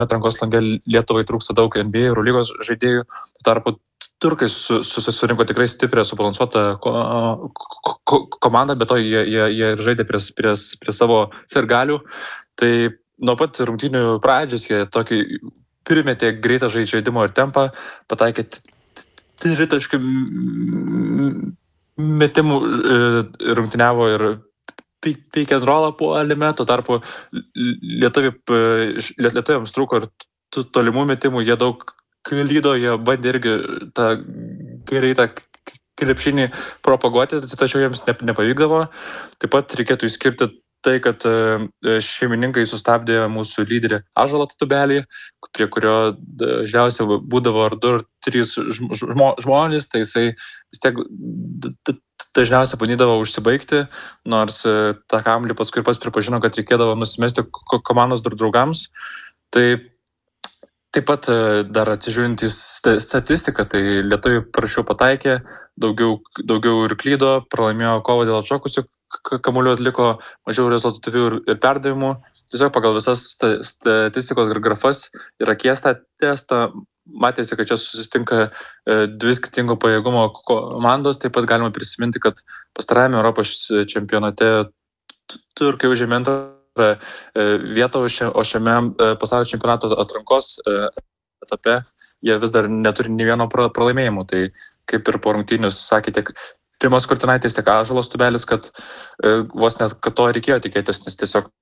atrankos lange Lietuvai trūksta daug NBA ir Eurolygos žaidėjų. Tuo tarpu turkai susirinko tikrai stiprią, subalansuotą komandą, bet to jie ir žaidė prie savo sirgalių. Tai nuo pat rungtynių pradžios jie tokį primetė greitą žaidimo ir tempą, pataikė tritaškių metimų, rungtyniavo ir pick and rollą puolime, tuo tarpu lietuviams trūko ir tolimų metimų, jie daug klydo, jie bandė irgi tą greitą krepšinį propaguoti, tačiau jiems nepavykdavo. Taip pat reikėtų išskirti tai, kad šeimininkai sustabdė mūsų lyderį Ąžuolą Tubelį, prie kurio dažniausiai būdavo ar 2 ar 3 žmonės, tai jisai vis tiek dažniausiai bandydavo užsibaigti, nors tą kamuolį paskui pats pripažino, kad reikėdavo nusimesti komandos draugams. Tai taip pat dar atsižiūrint į statistiką, tai lietuviai prašiau pataikė, daugiau ir klydo, pralaimėjo kovą dėl atšokusių kamuolių, atliko mažiau rezultatyvių ir perdavimų. Tiesiog pagal visas statistikos grafas ir akies tą testą matėsi, kad čia susitinka 2 skirtingo pajėgumo komandos. Taip pat galima prisiminti, kad pastarajame Europos čempionate turkai užėmė antrą vietą, o šiame pasaulio čempionato atrankos etape jie vis dar neturi nei vieno pralaimėjimo. Tai kaip ir po rungtynių sakė tiek Rimas Kurtinaitis, tiek Ąžuolas Tubelis, kad vos net kad to reikėjo tikėtis, nes tiesiog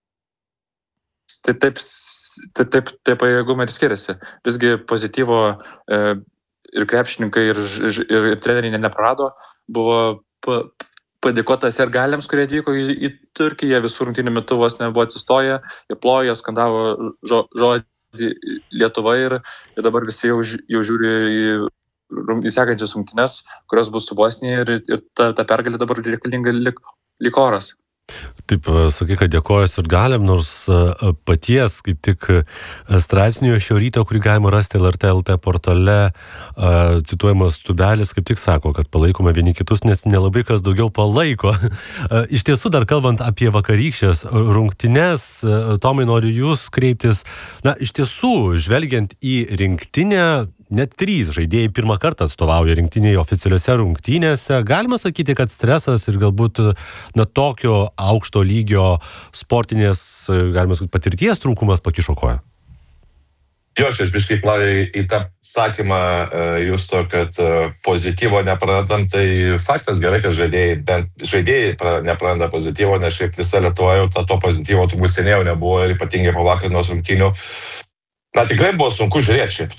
taip pajėgumai ir skiriasi. Visgi pozityvo ir krepšininkai ir treneriai neprarado. Buvo padėkota sirgaliams, kurie atvyko į Turkiją, visų rungtynių metu vos nebuvo atsistoję, jie plojo, skandavo žodį Lietuva ir dabar visi jau žiūri į sekančias rungtynes, kurios bus su Bosnija ir ta pergalė dabar reikalinga lyg oras. Taip, sakai, kad dėkoju sirgaliam, nors paties, kaip tik straipsnio šio ryto, kurį galima rasti LRT LT portale, cituojamas Tubelis, kaip tik sako, kad palaikome vieni kitus, nes nelabai kas daugiau palaiko. Iš tiesų, dar kalbant apie vakarykščias rungtynes, Tomai, noriu jūs kreiptis. Na, iš tiesų, žvelgiant į rinktinę, net 3 žaidėjai pirmą kartą atstovauja rinktinėje oficialiuose rungtynėse. Galima sakyti, kad stresas ir galbūt tokio aukšto lygio sportinės, galima sakyti, patirties trūkumas pakišo koją. Jo, aš biškai plauju į tą sakymą Justo, kad pozityvo neprarandam, tai faktas gerai, kad žaidėjai nepraranda pozityvo, nes šiaip visa Lietuva jau to pozityvo turbūt seniau nebuvo ir ypatingai po vakarinos rungtynių. Na, tikrai buvo sunku žiūrėti,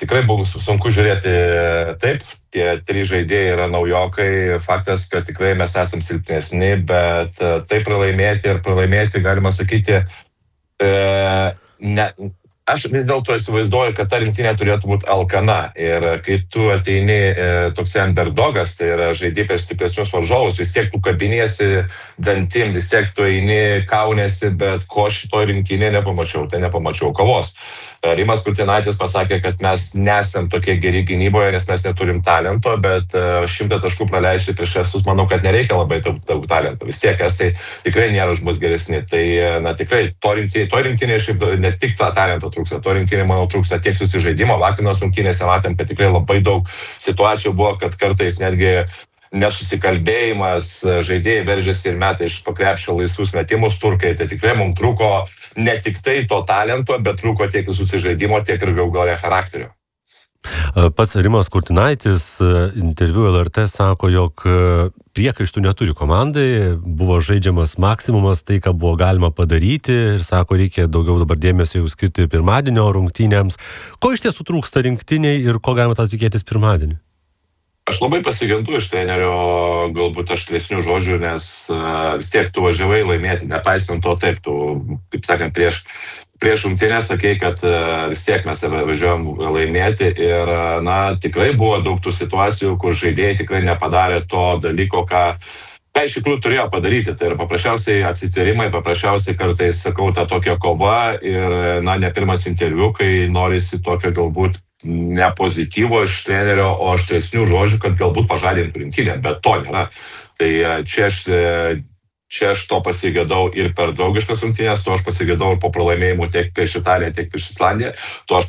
taip, tie 3 žaidėjai yra naujokai, faktas, kad tikrai mes esam silpnesni, bet taip pralaimėti, galima sakyti, aš vis dėlto įsivaizduoju, kad ta rinktinė turėtų būti alkana ir kai tu ateini toks underdogas, tai yra žaidži per stipresnius varžovus, vis tiek tu kabinėsi dantim, vis tiek tu eini, kaunėsi, bet ko šitoj rinktinė nepamačiau kovos. Rimas Kurtinaitis pasakė, kad mes nesam tokie geri gynyboje, nes mes neturim talento, bet 100 taškų praleisti prieš estus, manau, kad nereikia labai daug talento. Vis tiek estai tikrai nėra už mus geresni. Tai, na, tikrai to rinktinė šiaip ne tik tą talento trūksta, to rinktinė, manau, trūksta tiek susižaidimo. Vakarinos rungtynėse matėm, kad tikrai labai daug situacijų buvo, kad kartais netgi nesusikalbėjimas, žaidėjai veržėsi ir metė iš pakrepšio laisvus metimus turkai, tai tikrai mums trūko ne tik tai to talento, bet trūko tiek susižaidimo, tiek ir gal charakterio. Pats Rimas Kurtinaitis interviu LRT sako, jog priekaištų neturi komandai, buvo žaidžiamas maksimumas, tai ką buvo galima padaryti ir sako, reikia daugiau dabar dėmesio jau skirti pirmadienio rungtynėms. Ko iš tiesų trūksta rinktiniai ir ko galima tikėtis pirmadienį? Aš labai pasigendu iš trenerio galbūt aštresnių žodžių, nes vis tiek tu važiavai laimėti, nepaisant to taip, tu, kaip sakant, prieš rungtynę sakei, kad vis tiek mes važiuojam laimėti ir, na, tikrai buvo daug tų situacijų, kur žaidėjai tikrai nepadarė to dalyko, ką iš tikrųjų turėjo padaryti. Tai yra paprasčiausiai atsitverimai, paprasčiausiai kartais, sakau, ta tokia kova ir, na, ne pirmas interviu, kai norisi tokio galbūt ne pozityvo iš trenerio, o aštresnių žodžių, kad galbūt pažadintų rinktinę, bet to nėra. Tai čia aš to pasigėdau ir per draugiškas rungtynes, to aš pasigėdau ir po pralaimėjimų tiek prieš Italiją, tiek prieš Islandiją, to aš